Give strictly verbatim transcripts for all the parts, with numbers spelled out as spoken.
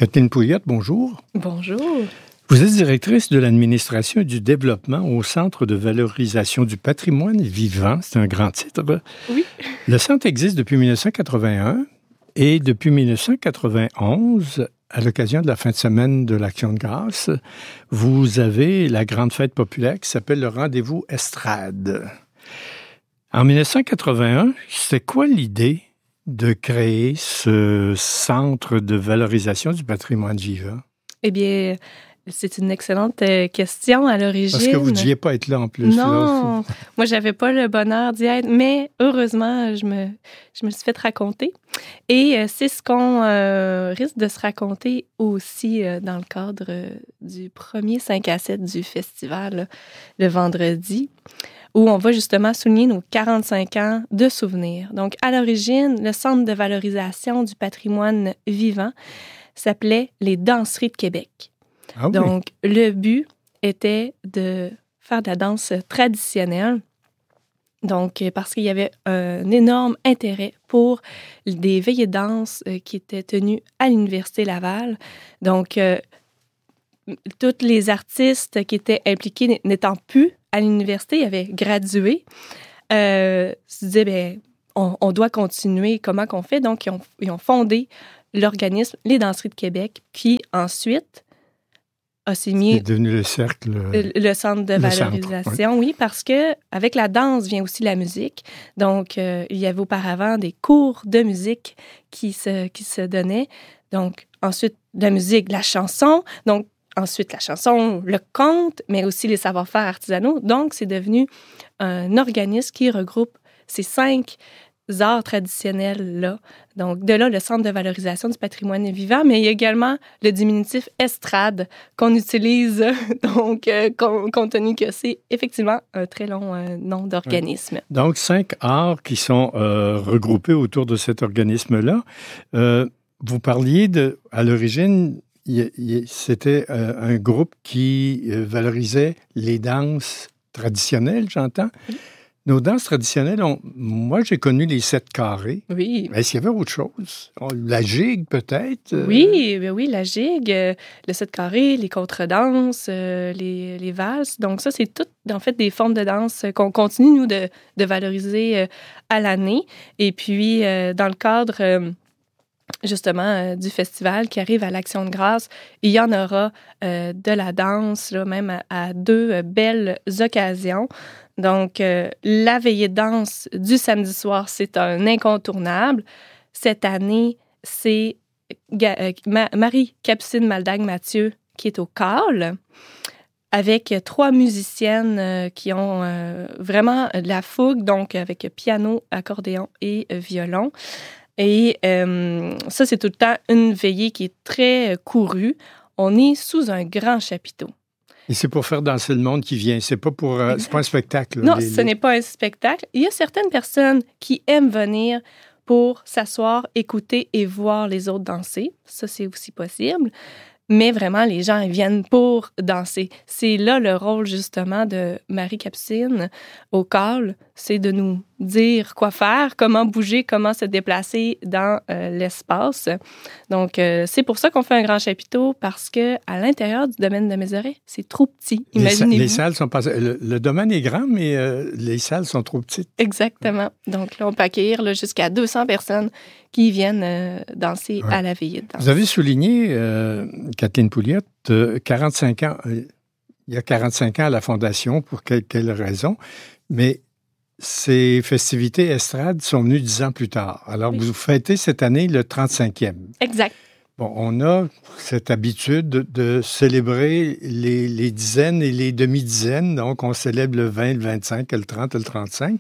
Kathleen Pouliot, bonjour. Bonjour. Vous êtes directrice de l'administration et du développement au Centre de valorisation du patrimoine vivant. C'est un grand titre. Oui. Le centre existe depuis dix-neuf cent quatre-vingt-un et depuis dix-neuf cent quatre-vingt-onze, à l'occasion de la fin de semaine de l'Action de grâce, vous avez la grande fête populaire qui s'appelle le Rendez-vous Estrade. En dix-neuf cent quatre-vingt-un, c'était quoi l'idée de créer ce centre de valorisation du patrimoine vivant? Eh bien, c'est une excellente question à l'origine. Parce que vous ne deviez pas être là en plus. Non, là. moi, j'avais pas le bonheur d'y être, mais heureusement, je me, je me suis fait raconter. Et euh, c'est ce qu'on euh, risque de se raconter aussi euh, dans le cadre euh, du premier cinq à sept du festival, là, le vendredi, où on va justement souligner nos quarante-cinq ans de souvenirs. Donc, à l'origine, le Centre de valorisation du patrimoine vivant s'appelait les Danseries de Québec. Ah oui. Donc, le but était de faire de la danse traditionnelle. Donc, parce qu'il y avait un énorme intérêt pour des veillées de danse qui étaient tenues à l'Université Laval. Donc, euh, tous les artistes qui étaient impliqués n'étant plus à l'université, ils avaient gradué, euh, se disaient, bien, on, on doit continuer, comment qu'on fait? Donc, ils ont, ils ont fondé l'organisme Les Danseries de Québec, qui ensuite a signé... C'est devenu le cercle... Le, le centre de le valorisation, centre, oui. oui, parce que avec la danse vient aussi la musique. Donc, euh, il y avait auparavant des cours de musique qui se, qui se donnaient. Donc, ensuite, la musique, la chanson. Donc, ensuite, la chanson, le conte, mais aussi les savoir-faire artisanaux. Donc, c'est devenu un organisme qui regroupe ces cinq arts traditionnels-là. Donc, de là, le Centre de valorisation du patrimoine vivant, mais il y a également le diminutif estrade qu'on utilise, donc, euh, compte tenu que c'est effectivement un très long euh, nom d'organisme. Oui. Donc, cinq arts qui sont euh, regroupés autour de cet organisme-là. Euh, vous parliez de, à l'origine, y, y, c'était euh, un groupe qui euh, valorisait les danses traditionnelles, j'entends. Oui. Nos danses traditionnelles, on, moi, j'ai connu les sept carrés. Oui. Mais est-ce qu'il y avait autre chose? La gigue, peut-être? Oui, ben oui, la gigue, euh, le sept carrés, les contredanses, euh, les, les valses. Donc ça, c'est toutes, en fait, des formes de danse qu'on continue, nous, de, de valoriser euh, à l'année. Et puis, euh, dans le cadre... Euh, justement, euh, du festival qui arrive à l'Action de grâce. Il y en aura euh, de la danse, là, même à, à deux euh, belles occasions. Donc, euh, la veillée de danse du samedi soir, c'est un incontournable. Cette année, c'est Ga- euh, Ma- Marie-Capucine Maldagne-Mathieu qui est au Cal, avec trois musiciennes euh, qui ont euh, vraiment de la fougue, donc avec piano, accordéon et euh, violon. Et euh, ça, c'est tout le temps une veillée qui est très courue. On est sous un grand chapiteau. Et c'est pour faire danser le monde qui vient. C'est pas pour, euh, c'est pas un spectacle. Non, les, ce les... n'est pas un spectacle. Il y a certaines personnes qui aiment venir pour s'asseoir, écouter et voir les autres danser. Ça, c'est aussi possible. Mais vraiment, les gens ils viennent pour danser. C'est là le rôle, justement, de Marie-Capucine au Cal, c'est de nous dire quoi faire, comment bouger, comment se déplacer dans euh, l'espace. Donc, euh, c'est pour ça qu'on fait un grand chapiteau, parce que à l'intérieur du domaine de Mézeray, c'est trop petit. Imaginez-vous. Les, les salles sont pas... Le, le domaine est grand, mais euh, les salles sont trop petites. Exactement. Donc là, on peut accueillir là, jusqu'à deux cents personnes qui viennent euh, danser ouais. à la veillée de danse. Vous avez souligné, euh, Kathleen Pouliot, euh, quarante-cinq ans, euh, il y a quarante-cinq ans à la Fondation, pour quelle, quelle raison, mais ces festivités estrades sont venues dix ans plus tard. Alors, oui. Vous fêtez cette année le trente-cinquième. Exact. Bon, on a cette habitude de, de célébrer les, les dizaines et les demi-dizaines. Donc, on célèbre le vingt, le vingt-cinq, le trente, le trente-cinq.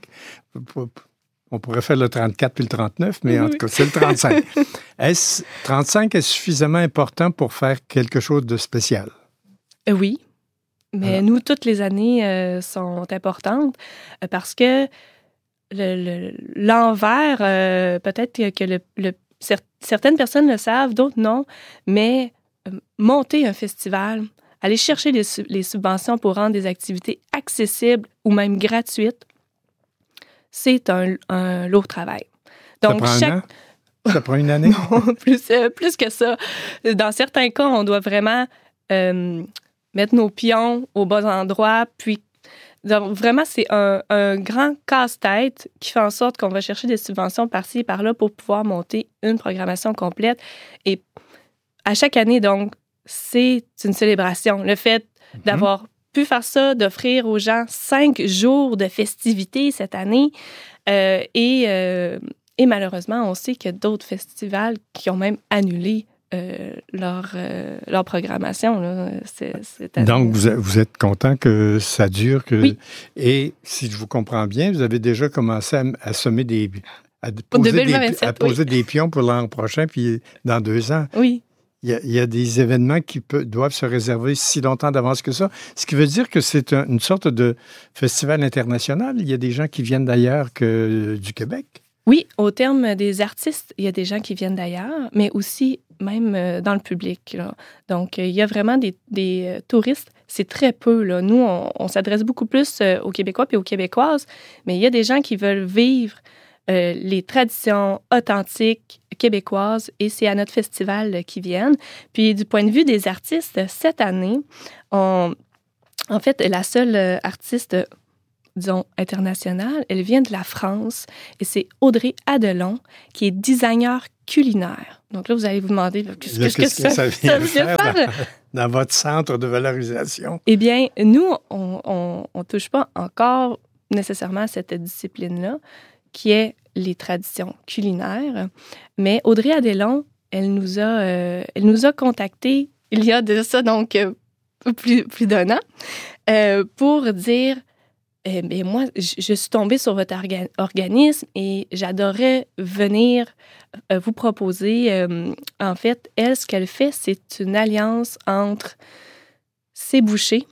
On pourrait faire le trente-quatre puis le trente-neuf, mais en oui. tout cas, c'est le trente-cinq. Est-ce, trente-cinq est suffisamment important pour faire quelque chose de spécial? Euh, oui. Mais Alors. nous, toutes les années euh, sont importantes euh, parce que le, le, l'envers, euh, peut-être que le, le, certaines personnes le savent, d'autres non, mais euh, monter un festival, aller chercher les, les subventions pour rendre des activités accessibles ou même gratuites, c'est un, un lourd travail. Donc, ça prend chaque... un an? Ça prend une année? Non, plus, euh, plus que ça. Dans certains cas, on doit vraiment euh, mettre nos pions aux bons endroits, puis donc, vraiment, c'est un, un grand casse-tête qui fait en sorte qu'on va chercher des subventions par-ci et par-là pour pouvoir monter une programmation complète. Et à chaque année, donc, c'est une célébration. Le fait mm-hmm. d'avoir pu faire ça, d'offrir aux gens cinq jours de festivités cette année. Euh, et, euh, et malheureusement, on sait qu'il y a d'autres festivals qui ont même annulé Euh, leur, euh, leur programmation. Là. C'est, c'est Donc, vous, vous êtes content que ça dure? Que... Oui. Et si je vous comprends bien, vous avez déjà commencé à, à semer des... à poser, des, à poser oui. des pions pour l'an prochain, puis dans deux ans. Oui. Il y a, il y a des événements qui peut, doivent se réserver si longtemps d'avance que ça. Ce qui veut dire que c'est un, une sorte de festival international. Il y a des gens qui viennent d'ailleurs que du Québec. Oui, au terme des artistes, il y a des gens qui viennent d'ailleurs, mais aussi même euh, dans le public. Là. Donc, euh, il y a vraiment des, des euh, touristes. C'est très peu. Là. Nous, on, on s'adresse beaucoup plus euh, aux Québécois et aux Québécoises, mais il y a des gens qui veulent vivre euh, les traditions authentiques québécoises et c'est à notre festival euh, qu'ils viennent. Puis, du point de vue des artistes, cette année, on, en fait, la seule euh, artiste disons, internationale, elle vient de la France et c'est Audrey Adelon qui est designer culinaire. Donc là, vous allez vous demander qu'est-ce, là, qu'est-ce qu'est-ce que, que ça, ça vient faire, faire dans, dans votre centre de valorisation? Eh bien, nous, on ne touche pas encore nécessairement à cette discipline-là qui est les traditions culinaires, mais Audrey Adelon, elle nous a, euh, elle nous a contactés il y a de ça, donc euh, plus, plus d'un an, euh, pour dire Eh bien, moi, je suis tombée sur votre orga- organisme et j'adorerais venir euh, vous proposer. Euh, en fait, elle, ce qu'elle fait, c'est une alliance entre ses bouchées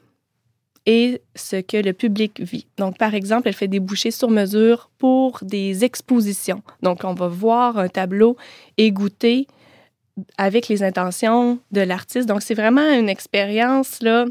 et ce que le public vit. Donc, par exemple, elle fait des bouchées sur mesure pour des expositions. Donc, on va voir un tableau et goûter avec les intentions de l'artiste. Donc, c'est vraiment une expérience, là,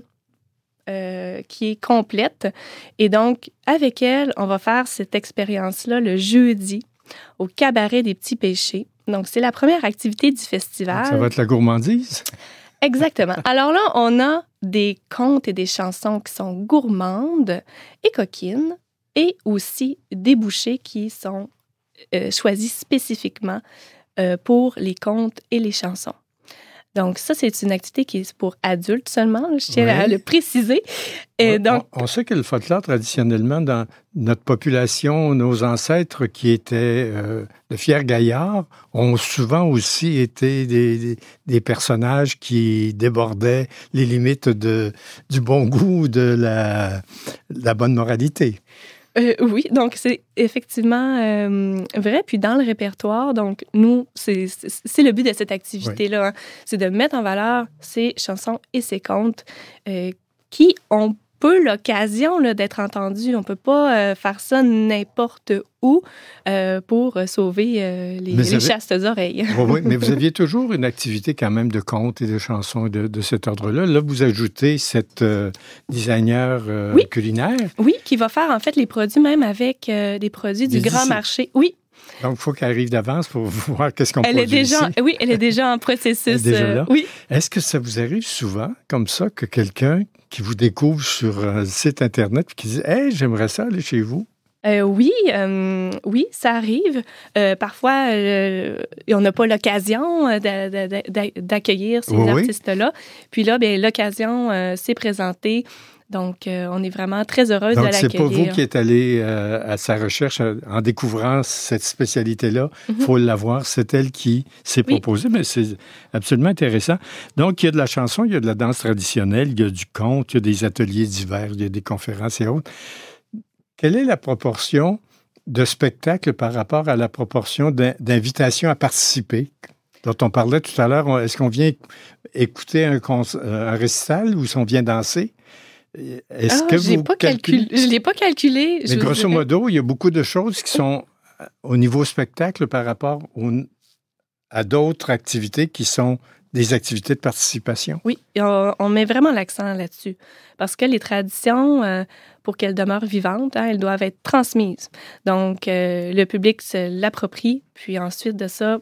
Euh, qui est complète. Et donc, avec elle, on va faire cette expérience-là le jeudi au Cabaret des Petits Péchés. Donc, c'est la première activité du festival. Ça va être la gourmandise? Exactement. Alors là, on a des contes et des chansons qui sont gourmandes et coquines et aussi des bouchées qui sont euh, choisis spécifiquement euh, pour les contes et les chansons. Donc, ça, c'est une activité qui est pour adultes seulement, là, je tiens oui. à le préciser. Et on, donc, on, on sait que le folklore, traditionnellement, dans notre population, nos ancêtres qui étaient euh, de fiers gaillards, ont souvent aussi été des, des, des personnages qui débordaient les limites de, du bon goût, de la, de la bonne moralité. Euh, oui, donc c'est effectivement euh, vrai. Puis dans le répertoire, donc nous, c'est, c'est, c'est le but de cette activité-là, oui. hein, c'est de mettre en valeur ces chansons et ces contes euh, qui ont peu l'occasion là, d'être entendus. On ne peut pas euh, faire ça n'importe où euh, pour sauver euh, les, les avez... chastes oreilles. oui, oui, mais vous aviez toujours une activité quand même de contes et de chansons de, de cet ordre-là. Là, vous ajoutez cette euh, designer euh, oui. culinaire. Oui, qui va faire en fait les produits même avec euh, des produits du des grand ici. marché. Oui. Donc, il faut qu'elle arrive d'avance pour voir qu'est-ce qu'on elle produit est déjà, ici. Oui, elle est déjà en processus. Elle est déjà là? Euh, oui. Est-ce que ça vous arrive souvent, comme ça, que quelqu'un qui vous découvre sur un site Internet et qui dit « Hey, j'aimerais ça aller chez vous ». Euh, oui, euh, oui, ça arrive. Euh, parfois, euh, on n'a pas l'occasion de, de, de, d'accueillir ces oui, artistes-là. Puis là, bien, l'occasion euh, s'est présentée. Donc, euh, on est vraiment très heureuse Donc, de l'accueillir. Donc, c'est pas vous qui êtes allé euh, à sa recherche en découvrant cette spécialité-là. Il mm-hmm. faut l'avoir. C'est elle qui s'est oui. proposée, mais c'est absolument intéressant. Donc, il y a de la chanson, il y a de la danse traditionnelle, il y a du conte, il y a des ateliers divers, il y a des conférences et autres. Quelle est la proportion de spectacles par rapport à la proportion d'invitations à participer dont on parlait tout à l'heure? Est-ce qu'on vient écouter un, un récital ou si on vient danser? Est-ce ah, que vous pas calculé? Je ne l'ai pas calculé. Mais grosso dirais... modo, il y a beaucoup de choses qui sont au niveau spectacle par rapport au, à d'autres activités qui sont des activités de participation. Oui, on, on met vraiment l'accent là-dessus. Parce que les traditions, euh, pour qu'elles demeurent vivantes, hein, elles doivent être transmises. Donc, euh, le public se l'approprie, puis ensuite de ça,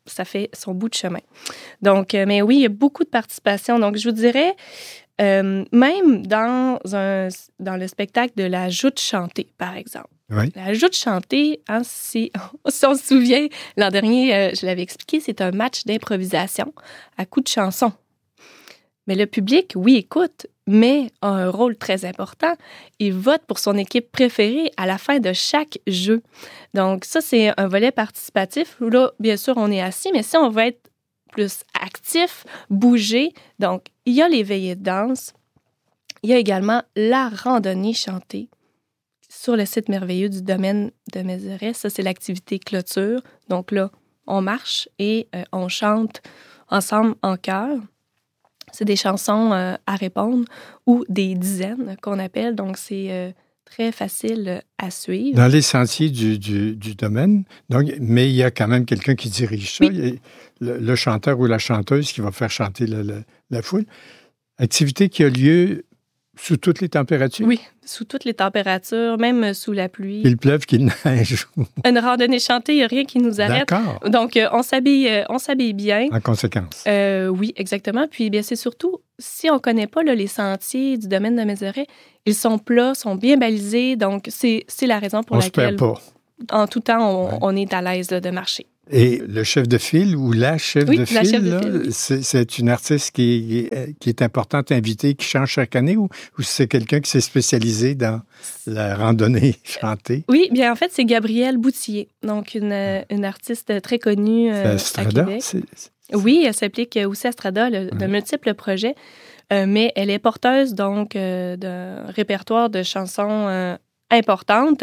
ça fait son bout de chemin. Donc, euh, mais oui, il y a beaucoup de participation. Donc, je vous dirais, euh, même dans, un, dans le spectacle de la joute chantée, par exemple. Oui. La joute chantée, hein, si, si on se souvient, l'an dernier, euh, je l'avais expliqué, c'est un match d'improvisation à coups de chansons. Mais le public, oui, écoute, mais a un rôle très important. Il vote pour son équipe préférée à la fin de chaque jeu. Donc, ça, c'est un volet participatif où là, bien sûr, on est assis, mais si on veut être plus actif, bouger, donc, il y a les veillées de danse. Il y a également la randonnée chantée sur le site merveilleux du domaine de Mézeray. Ça, c'est l'activité clôture. Donc là, on marche et euh, on chante ensemble en chœur. C'est des chansons euh, à répondre ou des dizaines qu'on appelle. Donc, c'est euh, très facile à suivre. Dans les sentiers du, du, du domaine, donc, mais il y a quand même quelqu'un qui dirige ça. Oui. Il y a le, le chanteur ou la chanteuse qui va faire chanter le, le, la foule. Activité qui a lieu sous toutes les températures? Oui, sous toutes les températures, même sous la pluie. Qu'il pleuve, qu'il neige. Une randonnée chantée, il n'y a rien qui nous arrête. D'accord. Donc, euh, on s'habille, euh, on s'habille bien. En conséquence. Euh, oui, exactement. Puis, bien, c'est surtout, si on ne connaît pas là, les sentiers du domaine de Mézeray, ils sont plats, sont bien balisés. Donc, c'est, c'est la raison pour on laquelle, se perd pas. En tout temps, on, ouais. on est à l'aise là, de marcher. Et le chef de file ou la chef oui, de la file, chef de là, file oui. c'est, c'est une artiste qui est, qui est importante, invitée, qui change chaque année, ou, ou c'est quelqu'un qui s'est spécialisé dans la randonnée chantée? Oui, bien en fait, c'est Gabrielle Boutillier, donc une, une artiste très connue euh, à Strada, Québec. C'est, c'est... Oui, elle s'applique aussi à Strada, le, de multiples projets, euh, mais elle est porteuse donc euh, d'un répertoire de chansons euh, importantes.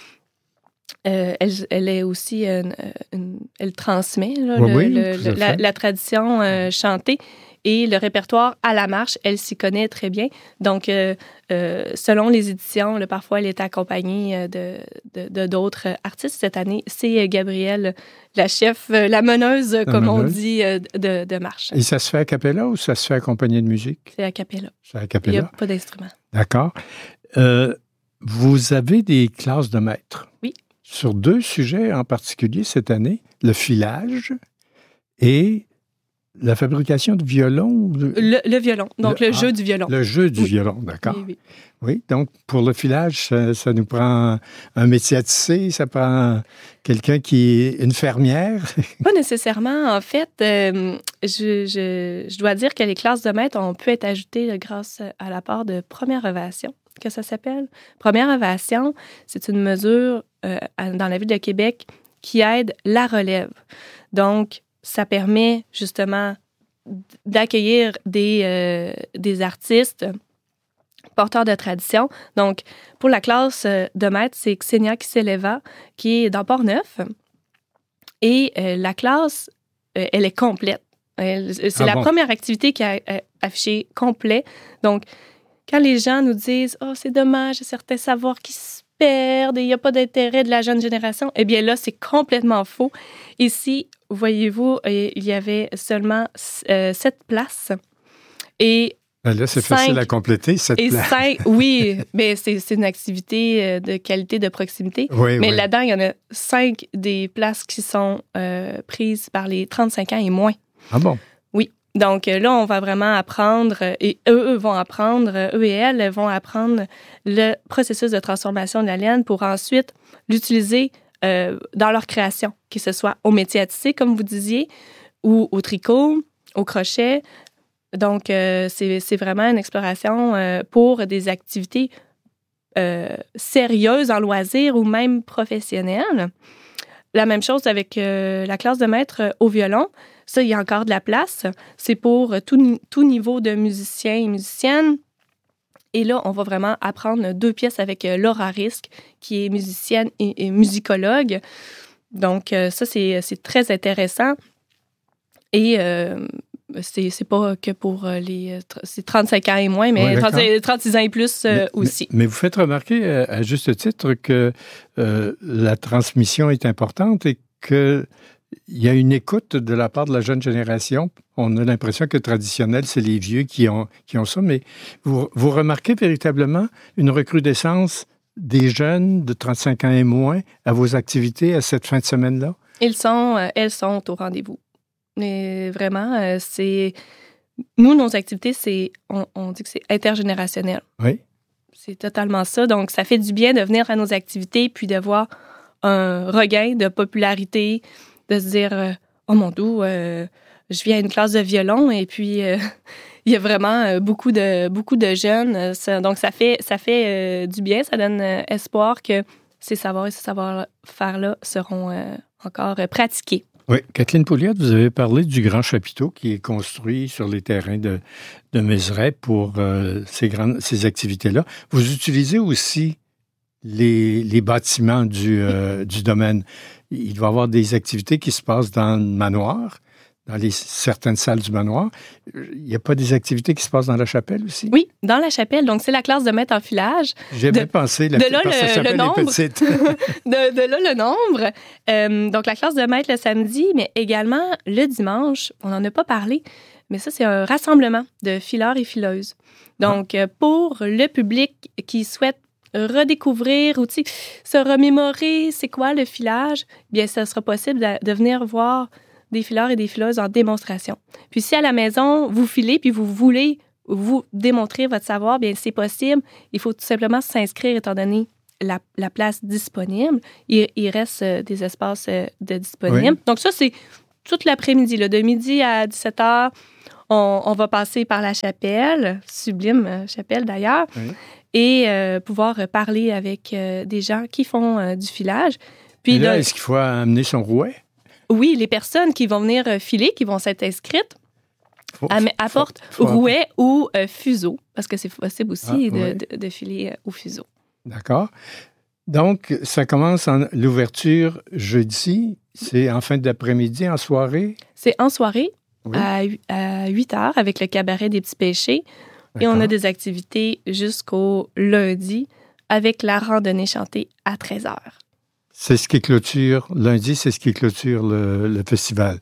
Euh, elle, elle est aussi, une, une, elle transmet là, oui, le, oui, le, la, la tradition euh, chantée et le répertoire à la marche, elle s'y connaît très bien. Donc, euh, euh, selon les éditions, là, parfois, elle est accompagnée de, de, de d'autres artistes. Cette année, c'est Gabrielle, la chef, la meneuse, la comme meneuse. on dit, de, de marche. Et ça se fait a cappella ou ça se fait accompagné de musique? C'est a cappella. C'est a cappella. Il n'y a pas d'instrument. D'accord. Euh, vous avez des classes de maîtres. Oui. Sur deux sujets en particulier cette année, le filage et la fabrication de violons. Le, le violon, donc le, le jeu ah, du violon. Le jeu du oui. violon, d'accord. Oui, oui. Oui, donc pour le filage, ça, ça nous prend un métier à tisser, ça prend quelqu'un qui est une fermière. Pas nécessairement. En fait, euh, je, je, je dois dire que les classes de maître ont pu être ajoutées grâce à l'apport de Première Ovation, que ça s'appelle. Première Ovation, c'est une mesure euh, dans la ville de Québec qui aide la relève. Donc, ça permet justement d'accueillir des, euh, des artistes porteurs de tradition. Donc, pour la classe de maître, c'est Xenia Kiseleva qui est dans Port-Neuf. Et euh, la classe, euh, elle est complète. Elle, c'est ah la bon? première activité qui a euh, affiché complet. Donc, quand les gens nous disent « Oh, c'est dommage, il y a certains savoirs qui se perdent et il n'y a pas d'intérêt de la jeune génération », eh bien là, c'est complètement faux. Ici, voyez-vous, il y avait seulement euh, sept places. Et ben là, c'est cinq, facile à compléter, sept et places. Cinq, oui, mais c'est, c'est une activité de qualité, de proximité. Oui, mais oui. là-dedans, il y en a cinq des places qui sont euh, prises par les trente-cinq ans et moins. Ah bon? Oui. Donc là, on va vraiment apprendre, et eux, eux vont apprendre, eux et elles vont apprendre le processus de transformation de la laine pour ensuite l'utiliser euh, dans leur création, que ce soit au métier à tisser, comme vous disiez, ou au tricot, au crochet. Donc, euh, c'est, c'est vraiment une exploration euh, pour des activités euh, sérieuses en loisirs ou même professionnelles. La même chose avec euh, la classe de maître au violon. Ça, il y a encore de la place. C'est pour tout, tout niveau de musiciens et musiciennes. Et là, on va vraiment apprendre deux pièces avec Laura Risque, qui est musicienne et, et musicologue. Donc, euh, ça, c'est, c'est très intéressant. Et euh, c'est, c'est pas que pour les c'est trente-cinq ans et moins, mais ouais, trente-six ans et plus euh, mais, aussi. Mais, mais vous faites remarquer, euh, à juste titre, que euh, la transmission est importante et que il y a une écoute de la part de la jeune génération. On a l'impression que traditionnel, c'est les vieux qui ont, qui ont ça, mais vous, vous remarquez véritablement une recrudescence des jeunes de trente-cinq ans et moins à vos activités à cette fin de semaine-là? Ils sont, euh, elles sont au rendez-vous. Mais vraiment, euh, c'est... Nous, nos activités, c'est... On, on dit que c'est intergénérationnel. Oui. C'est totalement ça. Donc, ça fait du bien de venir à nos activités puis de voir un regain de popularité, de se dire euh, « Oh mon Dieu, euh, je viens à une classe de violon et puis euh, il y a vraiment euh, beaucoup de, beaucoup de jeunes. » Ça, donc, ça fait, ça fait euh, du bien, ça donne euh, espoir que ces savoirs et ces savoir-faire-là seront euh, encore euh, pratiqués. Oui, Kathleen Pouliot, vous avez parlé du grand chapiteau qui est construit sur les terrains de, de Mézeray pour euh, ces, grandes, ces activités-là. Vous utilisez aussi les, les bâtiments du, euh, du domaine. Il doit y avoir des activités qui se passent dans le manoir, dans les, certaines salles du manoir. Il n'y a pas des activités qui se passent dans la chapelle aussi? Oui, dans la chapelle. Donc, c'est la classe de maître en filage. J'ai bien pensé. La, de là, parce que le, la le nombre. est petite. de, de là, le nombre. Euh, donc, la classe de maître le samedi, mais également le dimanche. On n'en a pas parlé, mais ça, c'est un rassemblement de fileurs et fileuses. Donc, ah. pour le public qui souhaite redécouvrir ou se remémorer c'est quoi le filage, bien, ça sera possible de, de venir voir des fileurs et des fileuses en démonstration. Puis si à la maison, vous filez puis vous voulez vous démontrer votre savoir, bien, c'est possible. Il faut tout simplement s'inscrire étant donné la, la place disponible. Il, il reste euh, des espaces euh, de disponibles. Oui. Donc ça, c'est toute l'après-midi. Là, de midi à dix-sept heures, on, on va passer par la chapelle, sublime euh, chapelle d'ailleurs, oui. et euh, pouvoir parler avec euh, des gens qui font euh, du filage. Puis et là, de... est-ce qu'il faut amener son rouet? Oui, les personnes qui vont venir filer, qui vont s'être inscrites, faut, apportent faut, faut rouet ou euh, fuseau, parce que c'est possible aussi ah, de, oui. de, de filer au fuseau. D'accord. Donc, ça commence en l'ouverture jeudi, c'est en fin d'après-midi, en soirée? C'est en soirée, oui. à, à huit heures, avec le cabaret des petits péchés. D'accord. Et on a des activités jusqu'au lundi, avec la randonnée chantée à treize heures. C'est ce qui clôture, lundi, c'est ce qui clôture le, le festival.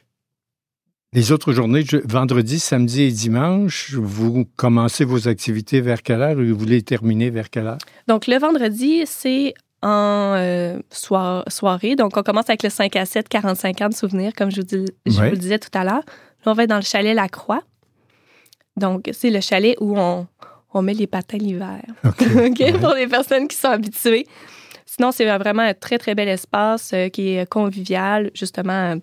Les autres journées, je, vendredi, samedi et dimanche, vous commencez vos activités vers quelle heure et vous les terminez vers quelle heure? Donc, le vendredi, c'est en euh, soir, soirée. Donc, on commence avec le cinq à sept, quarante-cinq ans de souvenirs, comme je vous, dis, je ouais. vous le disais tout à l'heure. Là, on va être dans le chalet La Croix. Donc, c'est le chalet où on, on met les patins l'hiver. OK. okay? Ouais. Pour les personnes qui sont habituées. Sinon, c'est vraiment un très, très bel espace euh, qui est convivial, justement, euh,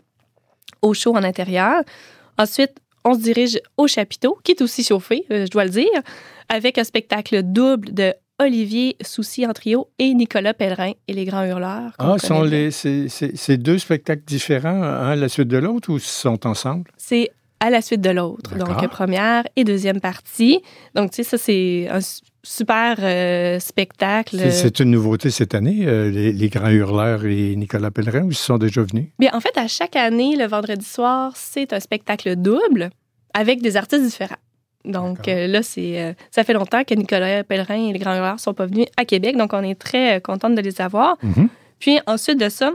au chaud en intérieur. Ensuite, on se dirige au chapiteau, qui est aussi chauffé, euh, je dois le dire, avec un spectacle double de Olivier Soucy en trio et Nicolas Pellerin et les Grands Hurleurs. Ah, sont les, c'est, c'est, c'est deux spectacles différents, un à la suite de l'autre, ou ils sont ensemble? C'est à la suite de l'autre. D'accord. Donc, c'est-à-première et deuxième partie. Donc, tu sais, ça, c'est un super euh, spectacle. C'est, c'est une nouveauté cette année, euh, les, les Grands Hurleurs et Nicolas Pellerin, ou ils sont déjà venus? Bien, en fait, à chaque année, le vendredi soir, c'est un spectacle double avec des artistes différents. Donc euh, là, c'est, euh, ça fait longtemps que Nicolas Pellerin et les Grands Hurleurs ne sont pas venus à Québec, donc on est très euh, contente de les avoir. Mm-hmm. Puis ensuite de ça,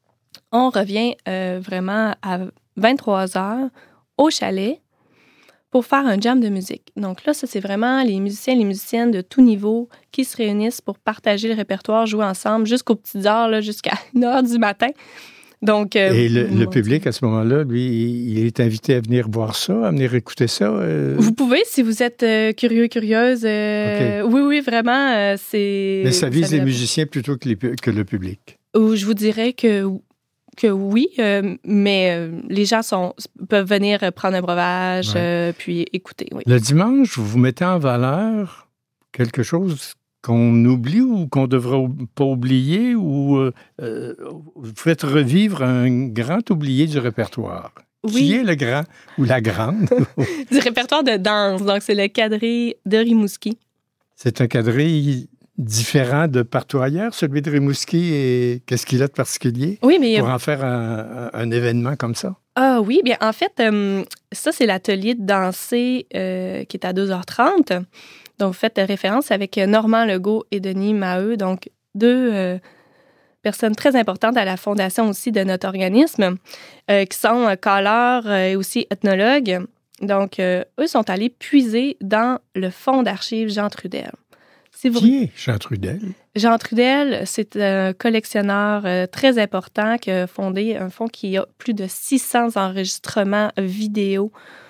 on revient euh, vraiment à vingt-trois heures au chalet pour faire un jam de musique. Donc là, ça, c'est vraiment les musiciens et les musiciennes de tout niveau qui se réunissent pour partager le répertoire, jouer ensemble jusqu'aux petites heures, là, jusqu'à une heure du matin. Donc, euh, et le, le public, à ce moment-là, lui, il est invité à venir voir ça, à venir écouter ça? Euh... Vous pouvez, si vous êtes euh, curieux, curieuse. Euh, okay. Oui, oui, vraiment, euh, c'est... Mais ça vise ça les a... musiciens plutôt que, les, que le public? Ou je vous dirais que, que oui, euh, mais euh, les gens sont, peuvent venir prendre un breuvage, ouais. euh, puis écouter, oui. Le dimanche, vous mettez en valeur quelque chose qu'on oublie ou qu'on ne devrait pas oublier, ou euh, vous faites revivre un grand oublié du répertoire. Oui. Qui est le grand ou la grande? Du répertoire de danse. Donc, c'est le quadrille de Rimouski. C'est un quadrille différent de partout ailleurs, celui de Rimouski, et qu'est-ce qu'il a de particulier? Oui, mais pour en faire un, un événement comme ça? Ah oui, bien en fait, euh, ça, c'est l'atelier de danser euh, qui est à deux heures trente. Donc, vous faites référence avec Normand Legault et Denis Maheu, donc deux euh, personnes très importantes à la fondation aussi de notre organisme, euh, qui sont euh, caleurs et aussi ethnologues. Donc, euh, eux sont allés puiser dans le fonds d'archives Jean Trudel. Si vous... Qui est Jean Trudel? Jean Trudel, c'est un collectionneur euh, très important qui a fondé un fonds qui a plus de six cents enregistrements vidéo.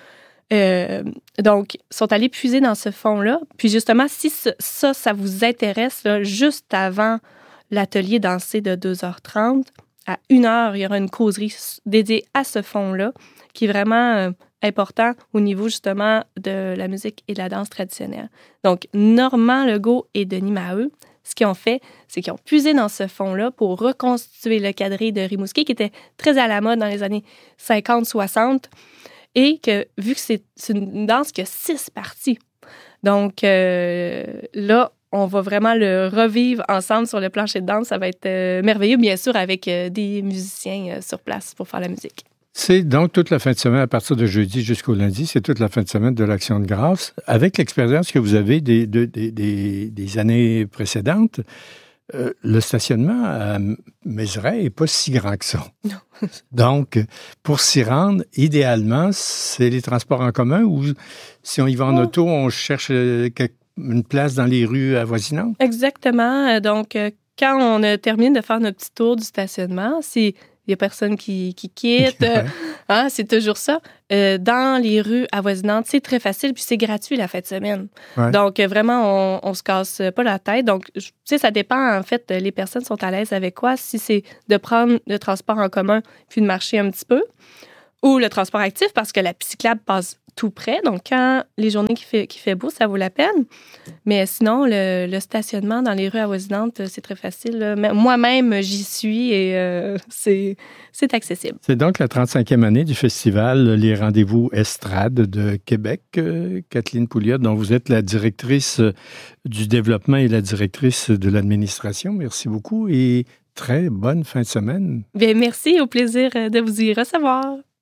Euh, donc, ils sont allés puiser dans ce fonds-là. Puis justement, si ce, ça, ça vous intéresse, là, juste avant l'atelier dansé de deux heures trente, à une heure, il y aura une causerie dédiée à ce fonds-là, qui est vraiment euh, important au niveau justement de la musique et de la danse traditionnelle. Donc, Normand Legault et Denis Maheu, ce qu'ils ont fait, c'est qu'ils ont puisé dans ce fonds-là pour reconstituer le quadrille de Rimouski, qui était très à la mode dans les années cinquante soixante, et que, vu que c'est, c'est une danse qui a six parties, donc euh, là, on va vraiment le revivre ensemble sur le plancher de danse. Ça va être euh, merveilleux, bien sûr, avec euh, des musiciens euh, sur place pour faire la musique. C'est donc toute la fin de semaine, à partir de jeudi jusqu'au lundi, c'est toute la fin de semaine de l'Action de grâce. Avec l'expérience que vous avez des, des, des, des années précédentes, euh, le stationnement à Mézeray n'est pas si grand que ça. Non. Donc, pour s'y rendre, idéalement, c'est les transports en commun ou si on y va en oh. auto, on cherche quelque une place dans les rues avoisinantes? Exactement. Donc, euh, quand on a terminé de faire notre petit tour du stationnement, s'il n'y a personne qui, qui quitte, ouais. euh, hein, c'est toujours ça. Euh, dans les rues avoisinantes, c'est très facile, puis c'est gratuit la fin de semaine. Ouais. Donc, euh, vraiment, on ne se casse pas la tête. Donc, tu sais, ça dépend, en fait, les personnes sont à l'aise avec quoi. Si c'est de prendre le transport en commun puis de marcher un petit peu, ou le transport actif, parce que la piste cyclable passe tout près. Donc, quand les journées qui fait, qui fait beau, ça vaut la peine. Mais sinon, le, le stationnement dans les rues avoisinantes, c'est très facile. Là. Moi-même, j'y suis et euh, c'est, c'est accessible. C'est donc la trente-cinquième année du festival Les Rendez-vous Estrade de Québec. Euh, Kathleen Pouliot, dont vous êtes la directrice du développement et la directrice de l'administration. Merci beaucoup et très bonne fin de semaine. Bien, merci. Au plaisir de vous y recevoir.